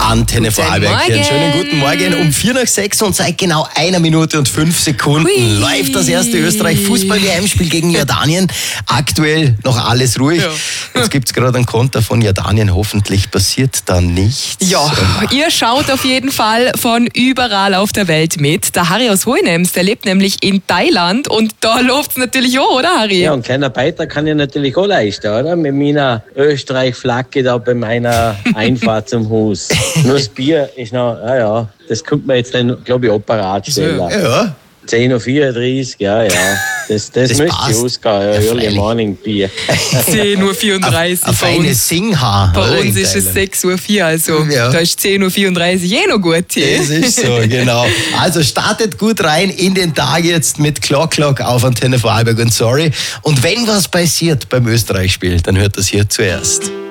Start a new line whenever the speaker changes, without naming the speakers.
Antenne Vorarlberg. Einen schönen guten Morgen. Um 5:04 und seit genau 1 Minute und 5 Sekunden läuft das erste Österreich-Fußball-WM-Spiel gegen Jordanien. Aktuell noch alles ruhig. Jetzt gibt es gerade einen Konter von Jordanien. Hoffentlich passiert da nichts.
Ja, ihr schaut auf jeden Fall von überall auf der Welt mit. Der Harry aus Hohenems, der lebt nämlich in Thailand und da läuft es natürlich auch, oder Harry?
Ja, und kleiner Beitrag kann ich natürlich auch leisten, oder? Mit meiner Österreich-Flagge da bei meiner Einfahrt zum Haus. Nur das Bier ist noch, das kommt mir jetzt dann, glaube ich, auch parat stellen.
Ja.
10:34 Uhr, ja. Das müsste ausgehen, Early Morning Bier.
10:34 Uhr.
Auf eine Singha.
Bei uns ist es 6:04 Uhr, also da ist 10:34 Uhr noch gut hier.
Das ist so, genau. Also startet gut rein in den Tag jetzt mit Clock auf Antenne Vorarlberg und sorry. Und wenn was passiert beim Österreich-Spiel, dann hört das hier zuerst.